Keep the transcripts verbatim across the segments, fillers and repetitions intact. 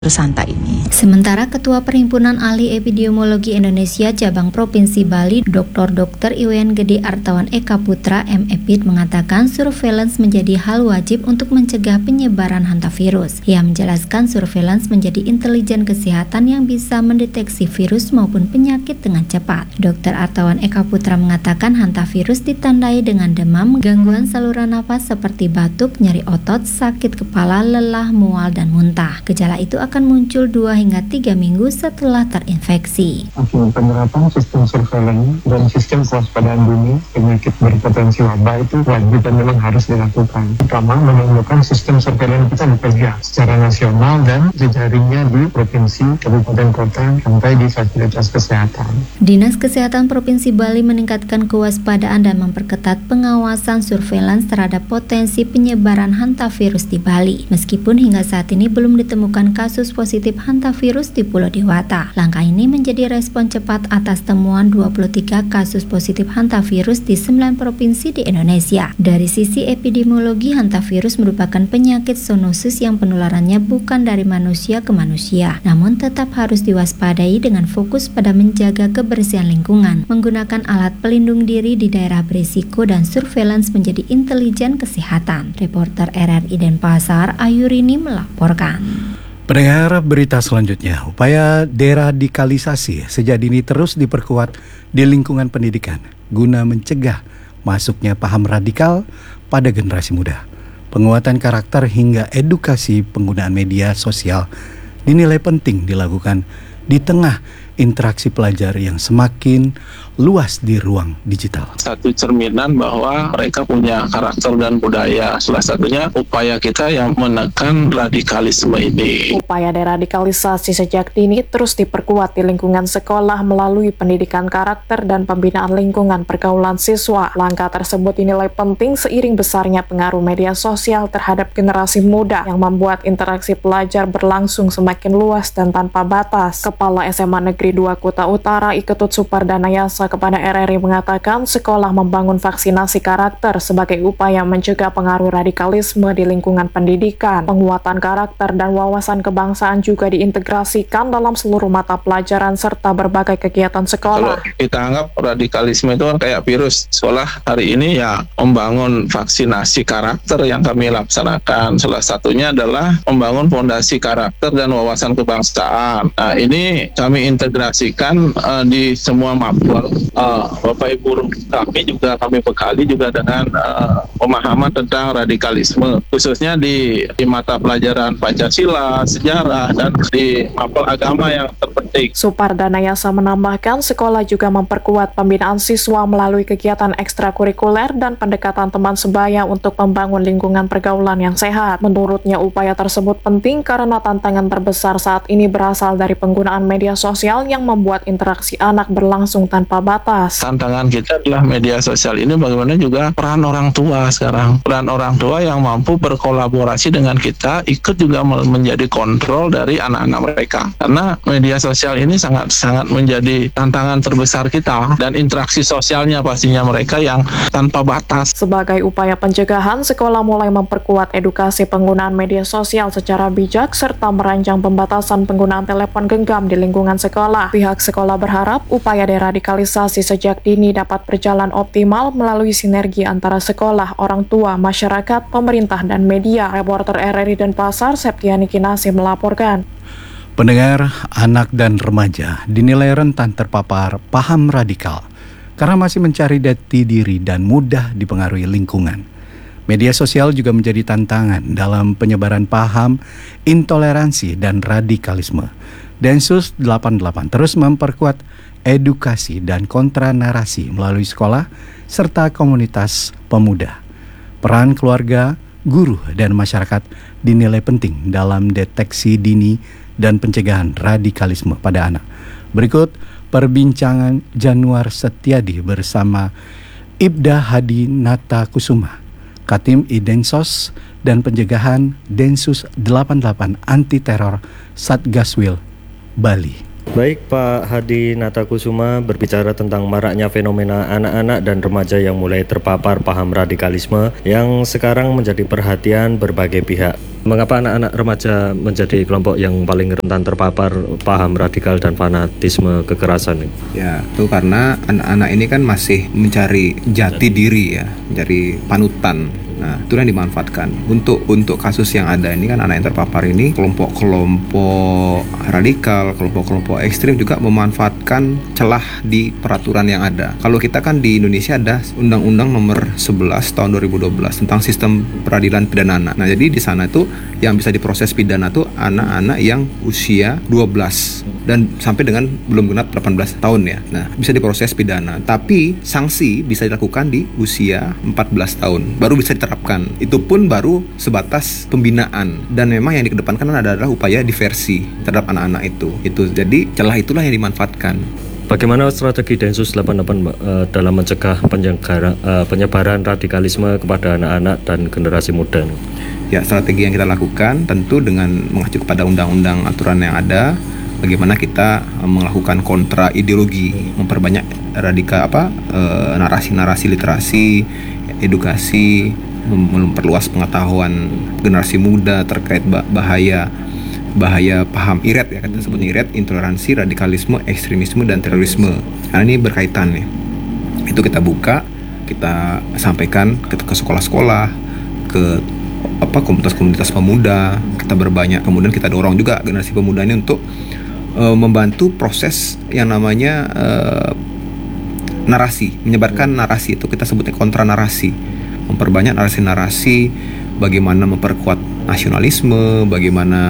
Santa ini. Sementara Ketua Perhimpunan Ahli Epidemiologi Indonesia Cabang Provinsi Bali, Doktor Dokter Iwayan Gede Artawan Eka Putra M Epid mengatakan surveillance menjadi hal wajib untuk mencegah penyebaran hantavirus. Ia menjelaskan surveillance menjadi intelijen kesehatan yang bisa mendeteksi virus maupun penyakit dengan cepat. Dokter Artawan Eka Putra mengatakan hantavirus ditandai dengan demam, gangguan saluran nafas seperti batuk, nyeri otot, sakit kepala, lelah, mual, dan muntah. Gejala itu akan muncul dua hingga tiga minggu setelah terinfeksi. Penerapan sistem surveillance dan sistem kewaspadaan dini penyakit berpotensi wabah itu wajib dan memang harus dilakukan. Pertama, menemukan sistem surveillance kita dipegang secara nasional dan jejaringnya di provinsi, kabupaten, kota, sampai di fasilitas kesehatan. Dinas Kesehatan Provinsi Bali meningkatkan kewaspadaan dan memperketat pengawasan surveillance terhadap potensi penyebaran hantavirus di Bali. Meskipun hingga saat ini belum ditemukan kasus positif hantavirus di Pulau Dewata. Langkah ini menjadi respon cepat atas temuan dua puluh tiga kasus positif hantavirus di sembilan provinsi di Indonesia. Dari sisi epidemiologi, hantavirus merupakan penyakit zoonosis yang penularannya bukan dari manusia ke manusia, namun tetap harus diwaspadai dengan fokus pada menjaga kebersihan lingkungan, menggunakan alat pelindung diri di daerah berisiko, dan surveillance menjadi intelijen kesehatan. Reporter R R I Denpasar, Ayurini melaporkan. Pendengar berita selanjutnya, upaya deradikalisasi sejak dini terus diperkuat di lingkungan pendidikan guna mencegah masuknya paham radikal pada generasi muda. Penguatan karakter hingga edukasi penggunaan media sosial dinilai penting dilakukan di tengah interaksi pelajar yang semakin luas di ruang digital. Satu cerminan bahwa mereka punya karakter dan budaya. Salah satunya upaya kita yang menekan radikalisme ini. Upaya deradikalisasi sejak dini terus diperkuat di lingkungan sekolah melalui pendidikan karakter dan pembinaan lingkungan pergaulan siswa. Langkah tersebut dinilai penting seiring besarnya pengaruh media sosial terhadap generasi muda yang membuat interaksi pelajar berlangsung semakin luas dan tanpa batas. Kepala S M A Negeri dua Kuta Utara Iketut Supardanayasa kepada R R I mengatakan sekolah membangun vaksinasi karakter sebagai upaya mencegah pengaruh radikalisme di lingkungan pendidikan. Penguatan karakter dan wawasan kebangsaan juga diintegrasikan dalam seluruh mata pelajaran serta berbagai kegiatan sekolah. Kalau kita anggap radikalisme itu kan kayak virus, sekolah hari ini ya membangun vaksinasi karakter yang kami laksanakan. Salah satunya adalah membangun fondasi karakter dan wawasan kebangsaan. Nah, ini kami integrasikan uh, di semua mapel. Uh, Bapak Ibu kami juga kami bekali juga dengan uh, pemahaman tentang radikalisme, khususnya di, di mata pelajaran Pancasila, sejarah, dan di mapel agama yang terpenting. Supardanayasa menambahkan sekolah juga memperkuat pembinaan siswa melalui kegiatan ekstrakurikuler dan pendekatan teman sebaya untuk membangun lingkungan pergaulan yang sehat. Menurutnya upaya tersebut penting karena tantangan terbesar saat ini berasal dari penggunaan media sosial yang membuat interaksi anak berlangsung tanpa batas. Tantangan kita adalah media sosial ini bagaimana juga peran orang tua sekarang. Peran orang tua yang mampu berkolaborasi dengan kita, ikut juga menjadi kontrol dari anak-anak mereka. Karena media sosial ini sangat-sangat menjadi tantangan terbesar kita, dan interaksi sosialnya pastinya mereka yang tanpa batas. Sebagai upaya pencegahan, sekolah mulai memperkuat edukasi penggunaan media sosial secara bijak serta merancang pembatasan penggunaan telepon genggam di lingkungan sekolah. Pihak sekolah berharap upaya deradikalisasi sejak dini dapat berjalan optimal melalui sinergi antara sekolah, orang tua, masyarakat, pemerintah, dan media. Reporter R R I Denpasar, Septiani Kinasi melaporkan. Pendengar, anak dan remaja dinilai rentan terpapar paham radikal karena masih mencari jati diri dan mudah dipengaruhi lingkungan. Media sosial juga menjadi tantangan dalam penyebaran paham, intoleransi, dan radikalisme. Densus delapan puluh delapan terus memperkuat edukasi dan kontranarasi melalui sekolah serta komunitas pemuda. Peran keluarga, guru, dan masyarakat dinilai penting dalam deteksi dini dan pencegahan radikalisme pada anak. Berikut perbincangan Januar Setiadi bersama Ibda Hadi Nata Kusuma, Katim Idensos dan Pencegahan Densus delapan puluh delapan Anti Teror Satgaswil Bali. Baik, Pak Hadi Nata Kusuma berbicara tentang maraknya fenomena anak-anak dan remaja yang mulai terpapar paham radikalisme yang sekarang menjadi perhatian berbagai pihak. Mengapa anak-anak remaja menjadi kelompok yang paling rentan terpapar paham radikal dan fanatisme kekerasan? Ya, itu karena anak-anak ini kan masih mencari jati diri ya, mencari panutan. Nah, itu yang dimanfaatkan. Untuk untuk kasus yang ada ini kan anak yang terpapar ini kelompok-kelompok radikal, kelompok-kelompok ekstrim juga memanfaatkan celah di peraturan yang ada. Kalau kita kan di Indonesia ada Undang-Undang Nomor sebelas tahun dua ribu dua belas tentang sistem peradilan pidana anak. Nah, jadi di sana itu yang bisa diproses pidana tuh anak-anak yang usia dua belas dan sampai dengan belum genap delapan belas tahun ya. Nah, bisa diproses pidana. Tapi sanksi bisa dilakukan di usia empat belas tahun. Baru bisa diterapkan. Itu pun baru sebatas pembinaan, dan memang yang dikedepankan adalah upaya diversi terhadap anak-anak itu. Itu jadi celah itulah yang dimanfaatkan. Bagaimana strategi Densus delapan puluh delapan uh, dalam mencegah penyebaran, uh, penyebaran radikalisme kepada anak-anak dan generasi muda? Ya, strategi yang kita lakukan tentu dengan mengacu kepada undang-undang aturan yang ada. Bagaimana kita uh, melakukan kontra ideologi, memperbanyak radikal apa uh, narasi-narasi literasi, edukasi, memperluas pengetahuan generasi muda terkait bahaya bahaya paham I R E T ya, kita sebutnya I R E T, intoleransi, radikalisme, ekstremisme, dan terorisme. Karena ini berkaitan nih. Itu kita buka, kita sampaikan ke, ke sekolah-sekolah, ke apa komunitas-komunitas pemuda, kita berbanyak. Kemudian kita dorong juga generasi pemuda ini untuk uh, membantu proses yang namanya uh, narasi, menyebarkan narasi, itu kita sebutnya kontra narasi. Memperbanyak narasi-narasi bagaimana memperkuat nasionalisme, bagaimana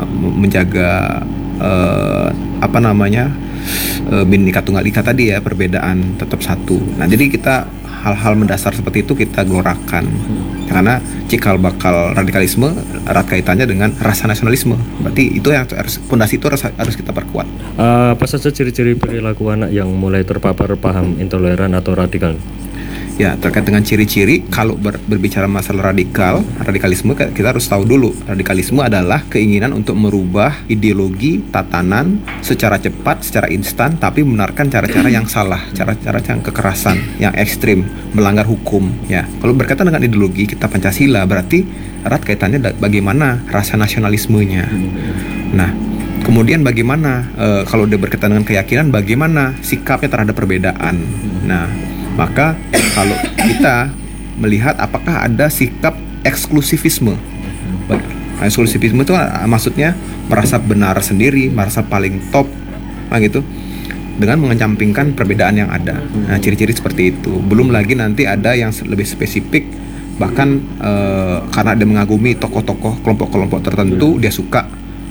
menjaga uh, apa namanya uh, Bhinneka Tunggal Ika tadi ya, perbedaan tetap satu. Nah, jadi kita hal-hal mendasar seperti itu kita gelorakan, karena cikal bakal radikalisme erat kaitannya dengan rasa nasionalisme. Berarti itu yang harus, fondasi itu harus, harus kita perkuat. Uh, apa saja ciri-ciri perilaku anak yang mulai terpapar paham intoleran atau radikal? Ya, terkait dengan ciri-ciri, kalau ber, berbicara masalah radikal, radikalisme kita harus tahu dulu. Radikalisme adalah keinginan untuk merubah ideologi, tatanan secara cepat, secara instan, tapi membenarkan cara-cara yang salah, cara-cara yang kekerasan, yang ekstrim, melanggar hukum. Ya, kalau berkaitan dengan ideologi kita Pancasila, berarti erat kaitannya bagaimana rasa nasionalismenya. Nah, kemudian bagaimana e, kalau dia berkaitan dengan keyakinan, bagaimana sikapnya terhadap perbedaan. Nah, maka kalau kita melihat apakah ada sikap eksklusivisme. Eksklusivisme itu maksudnya merasa benar sendiri, merasa paling top, nah gitu, dengan mengecampingkan perbedaan yang ada. Nah, ciri-ciri seperti itu. Belum lagi nanti ada yang lebih spesifik, bahkan eh, karena dia mengagumi tokoh-tokoh kelompok-kelompok tertentu, dia suka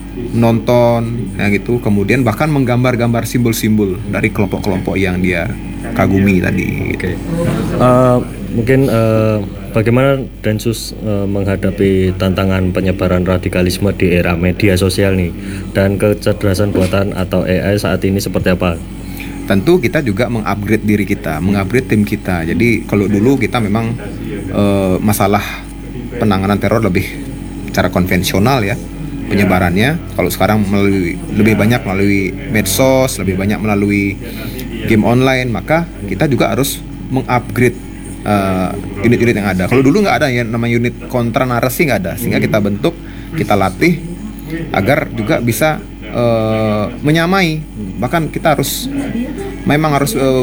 nonton, ya gitu. Kemudian bahkan menggambar-gambar simbol-simbol dari kelompok-kelompok yang dia kagumi tadi. Oke. Okay. Uh, mungkin uh, bagaimana Densus uh, menghadapi tantangan penyebaran radikalisme di era media sosial nih, dan kecerdasan buatan atau A I saat ini seperti apa? Tentu kita juga mengupgrade diri kita, mengupgrade tim kita. Jadi kalau dulu kita memang uh, masalah penanganan teror lebih secara konvensional ya, penyebarannya. Kalau sekarang melalui lebih banyak melalui medsos, lebih banyak melalui game online, maka kita juga harus mengupgrade uh, unit-unit yang ada. Kalau dulu nggak ada ya namanya unit kontra narasi, nggak ada, sehingga kita bentuk, kita latih agar juga bisa uh, menyamai. Bahkan kita harus memang harus uh,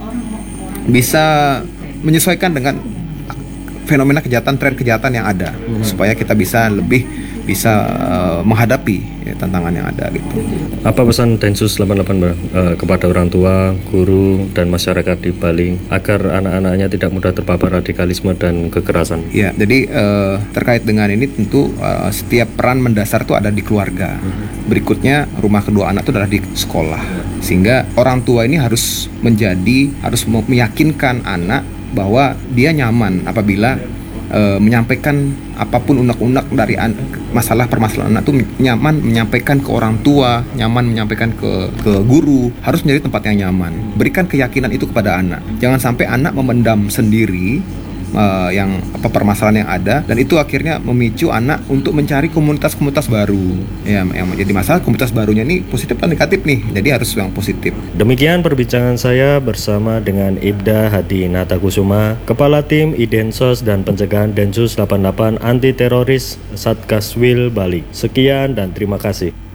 bisa menyesuaikan dengan fenomena kejahatan, tren kejahatan yang ada, hmm. supaya kita bisa lebih bisa uh, menghadapi ya, tantangan yang ada gitu. Apa pesan Densus delapan puluh delapan uh, kepada orang tua, guru, dan masyarakat di Bali agar anak-anaknya tidak mudah terpapar radikalisme dan kekerasan? Ya, jadi uh, terkait dengan ini tentu uh, setiap peran mendasar itu ada di keluarga. Hmm. Berikutnya rumah kedua anak itu adalah di sekolah. Sehingga orang tua ini harus menjadi harus meyakinkan anak bahwa dia nyaman apabila e, menyampaikan apapun unek-unek dari an- masalah permasalahan anak itu, nyaman menyampaikan ke orang tua, nyaman menyampaikan ke ke guru, harus menjadi tempat yang nyaman. Berikan keyakinan itu kepada anak. Jangan sampai anak memendam sendiri uh, yang apa permasalahan yang ada, dan itu akhirnya memicu anak untuk mencari komunitas-komunitas baru. Ya, yang menjadi masalah komunitas barunya ini positif atau negatif nih. Jadi harus yang positif. Demikian perbincangan saya bersama dengan Ibda Hadi Natakusuma, Kepala Tim Idensos dan Pencegahan Densus delapan puluh delapan Anti Teroris Satgaswil Bali. Sekian dan terima kasih.